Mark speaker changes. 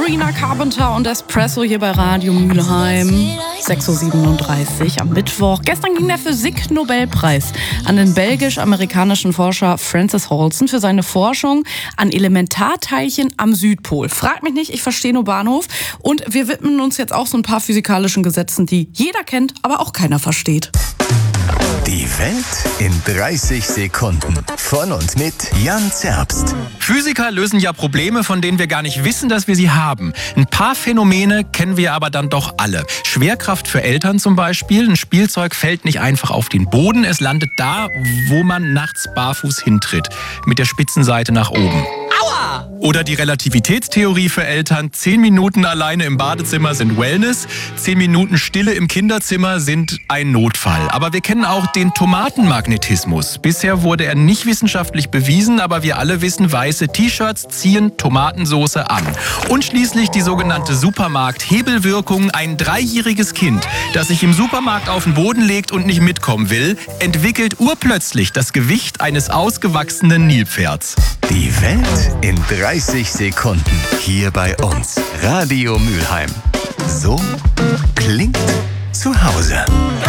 Speaker 1: Sabrina Carpenter und Espresso hier bei Radio Mülheim. 6.37 Uhr am Mittwoch. Gestern ging der Physik-Nobelpreis an den belgisch-amerikanischen Forscher Francis Halson für seine Forschung an Elementarteilchen am Südpol. Frag mich nicht, ich verstehe nur Bahnhof. Und wir widmen uns jetzt auch so ein paar physikalischen Gesetzen, die jeder kennt, aber auch keiner versteht.
Speaker 2: Die Welt in 30 Sekunden. Von und mit Jan Zerbst.
Speaker 3: Physiker lösen ja Probleme, von denen wir gar nicht wissen, dass wir sie haben. Ein paar Phänomene kennen wir aber dann doch alle. Schwerkraft für Eltern zum Beispiel. Ein Spielzeug fällt nicht einfach auf den Boden. Es landet da, wo man nachts barfuß hintritt. Mit der Spitzenseite nach oben. Aua! Oder die Relativitätstheorie für Eltern. 10 Minuten alleine im Badezimmer sind Wellness. 10 Minuten Stille im Kinderzimmer sind ein Notfall. Aber wir kennen auch den Tomatenmagnetismus. Bisher wurde er nicht wissenschaftlich bewiesen, aber wir alle wissen, weiße T-Shirts ziehen Tomatensauce an. Und schließlich die sogenannte Supermarkt-Hebelwirkung. Ein 3-jähriges Kind, das sich im Supermarkt auf den Boden legt und nicht mitkommen will, entwickelt urplötzlich das Gewicht eines ausgewachsenen Nilpferds.
Speaker 2: Die Welt in 30 Sekunden. Hier bei uns. Radio Mülheim. So klingt zu Hause.